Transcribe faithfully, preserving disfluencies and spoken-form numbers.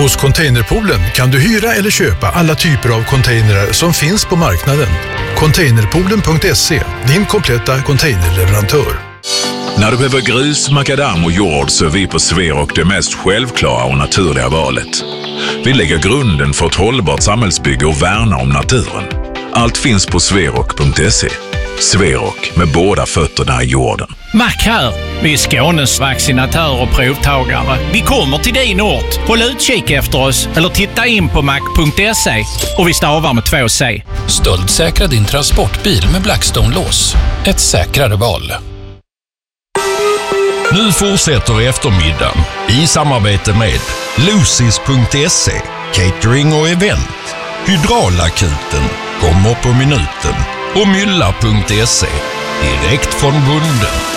Hos Containerpoolen kan du hyra eller köpa alla typer av containrar som finns på marknaden. Containerpoolen punkt se, din kompletta containerleverantör. När du behöver grus, makadam och jord så är vi på Sverok det mest självklara och naturliga valet. Vi lägger grunden för ett hållbart samhällsbygge och värnar om naturen. Allt finns på Sverok punkt se. Sverok, med båda fötterna i jorden. Mac här. Vi är Skånes vaccinatör och provtagare. Vi kommer till din ort. Håll utkik efter oss eller titta in på mac punkt se. Och vi stavar med två C. Stöldsäkra din transportbil med Blackstone-lås. Ett säkrare val. Nu fortsätter eftermiddagen i samarbete med Lucis punkt se, catering och event, Hydraulakuten, kommer på minuten och Mylla punkt se, direkt från bonden.